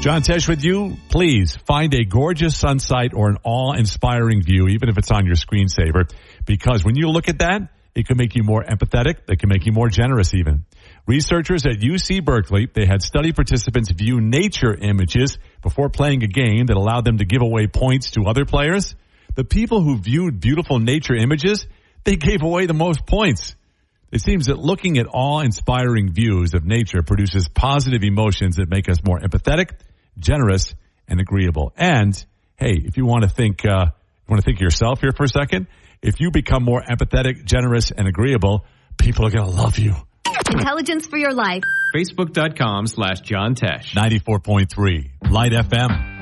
John Tesh with you. Please find a gorgeous sunset or an awe-inspiring view, even if it's on your screensaver, because when you look at that, it can make you more empathetic. It can make you more generous even. Researchers at UC Berkeley, they had study participants view nature images before playing a game that allowed them to give away points to other players. The people who viewed beautiful nature images, they gave away the most points. It seems that looking at awe-inspiring views of nature produces positive emotions that make us more empathetic, generous, and agreeable. And, hey, if you want to think of yourself here for a second, if you become more empathetic, generous, and agreeable, people are going to love you. Intelligence for your life. Facebook.com/John Tesh. 94.3 Light FM.